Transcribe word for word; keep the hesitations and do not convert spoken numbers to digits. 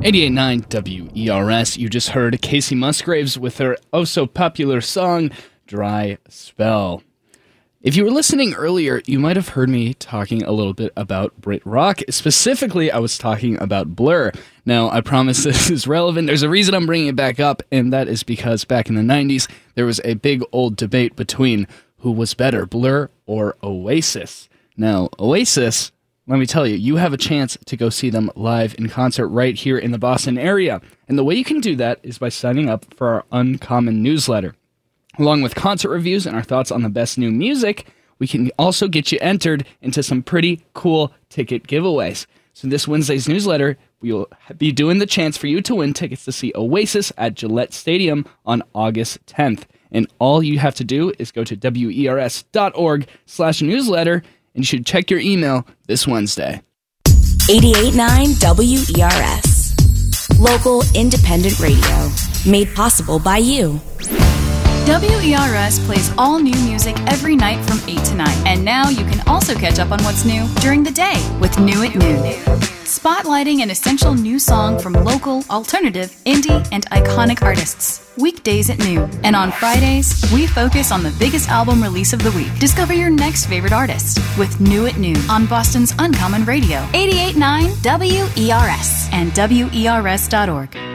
eighty-eight point nine W E R S. You just heard Casey Musgraves with her oh-so-popular song, Dry Spell. If you were listening earlier, you might have heard me talking a little bit about Brit rock. Specifically, I was talking about Blur. Now, I promise this is relevant. There's a reason I'm bringing it back up, and that is because back in the nineties, there was a big old debate between who was better, Blur or Oasis. Now, Oasis, let me tell you, you have a chance to go see them live in concert right here in the Boston area. And the way you can do that is by signing up for our Uncommon newsletter. Along with concert reviews and our thoughts on the best new music, we can also get you entered into some pretty cool ticket giveaways. So this Wednesday's newsletter, we will be doing the chance for you to win tickets to see Oasis at Gillette Stadium on August tenth. And all you have to do is go to wers.org slash newsletter, and you should check your email this Wednesday. eighty-eight point nine W E R S. Local independent radio. Made possible by you. W E R S plays all new music every night from eight to nine. And now you can also catch up on what's new during the day with New at Noon. Spotlighting an essential new song from local, alternative, indie, and iconic artists. Weekdays at noon. And on Fridays, we focus on the biggest album release of the week. Discover your next favorite artist with New at Noon on Boston's Uncommon Radio. eighty-eight point nine W E R S and W E R S dot org.